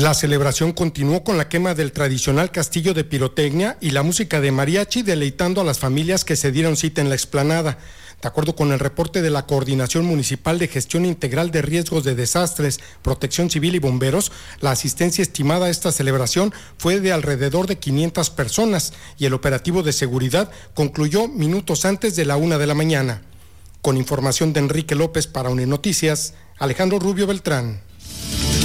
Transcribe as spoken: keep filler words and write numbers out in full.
La celebración continuó con la quema del tradicional castillo de pirotecnia y la música de mariachi, deleitando a las familias que se dieron cita en la explanada. De acuerdo con el reporte de la Coordinación Municipal de Gestión Integral de Riesgos de Desastres, Protección Civil y Bomberos, la asistencia estimada a esta celebración fue de alrededor de quinientas personas y el operativo de seguridad concluyó minutos antes de la una de la mañana. Con información de Enrique López para Unenoticias, Alejandro Rubio Beltrán.